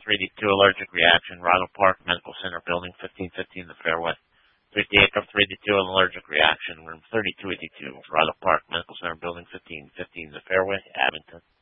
382 allergic reaction, Ronald Park Medical Center, building 1515 The Fairway. 58 of 382 allergic reaction, room 3282, Ronald Park Medical Center, building 1515 The Fairway, Abington.